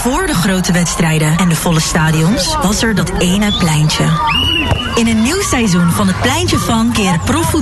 voor de grote wedstrijden en de volle stadions was er dat ene pleintje. In een nieuw seizoen van het Pleintje van keren profvoetbal